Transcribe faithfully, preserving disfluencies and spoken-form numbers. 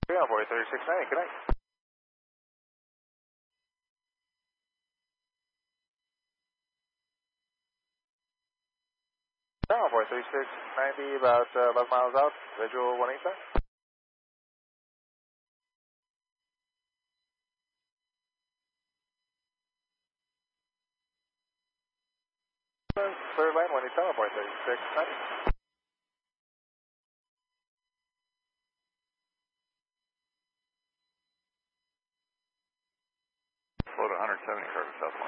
Envoy thirty-six ninety, good night. Envoy thirty-six ninety, about uh, eleven miles out, visual one eight seven. Third line, one eight seven, Envoy thirty-six ninety. Float one seventy, Carter, South